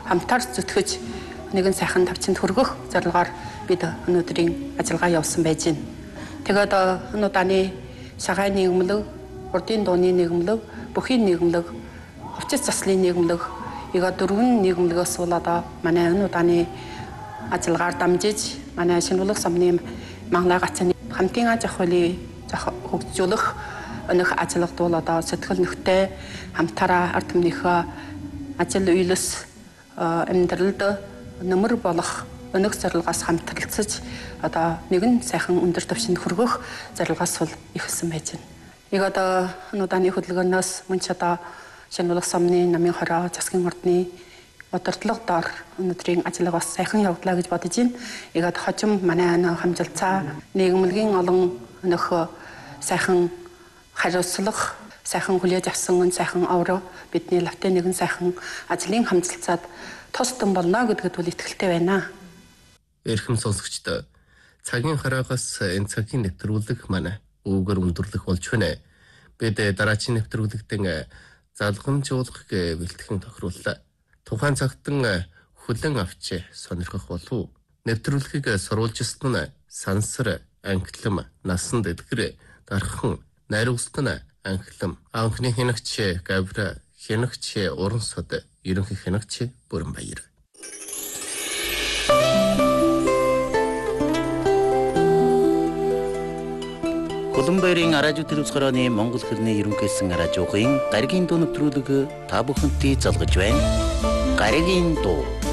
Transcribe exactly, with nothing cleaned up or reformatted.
хамтаар зүтгэж нэгэн сайхан тавцанд хүргэх зорилгоор бид өнөөдрийн ажиллагаа явуулсан байж байна. Тэгээд өнөөдрийн шагай нийгэмлэг, урдын дууны нийгэмлэг, бүхий нийгэмлэг, хувцас заслын нийгэмлэг, ига дөрвөн нийгэмлэгээс бол одоо манай өнөөдрийн ажиллагаар дамжиж манай шинжлэх сумны Мангай гацны хамтын аж ахуйлыг хөгжүүлэх өнөх ажиллагад бол одоо сэтгэл нөхтэй хамтараа ард түмнийхээ ажил үйлс амьдралд нөмөр болох өнөх зорилгоос хамтралцаж одоо нэгэн сайхан өндөр түвшинд хүргэх зорилгоос бол ихсэн байж байна. Нэг одоо өнөөдрийн хөдөлгөөнөөс мөн ч одоо шинжлэх сумны намын хороо засгийн ордны удирдлага доор өнөөдрийн ажиллагаа бас сайхан явуулаа гэж бодож байна. Игээд хожим манай хамжилцаа нийгэмлэгийн олон өнөх сайхан хариуцлах, сайхан хүлээж авсан сайхан овроо бидний лавтын нэгэн сайхан ажлын хамжилцаад тусдан болно гэдэгт бол итгэлтэй байна. Эрхэм сонсогчдоо цагийн хараагаас энэ цагийн нэвтрүүлэг манай өвгөр өндөрлөх болж байна. Бид дараагийн нэвтрүүлэгтэн залгамжуулах бэлтгэн тохирууллаа. Тухайн цагтан хүлэн авч сонирхох болов. Нэвтрүүлгийг сурвалжилсан нь Сансар Анхлам Насан Дэдгэр дархан найруулсан Анхлам анхны хянагч Гавра хянагч Уран сод ерөнхий хянагч Бүрэнбаяр. Улаанбаярын радио телевизхороны Монгол хэлний ерөнхийсэн радиогийн гаригийн дуу нэвтрүүлэг та бүхэнтэй залгаж байна. Гаригийн дуу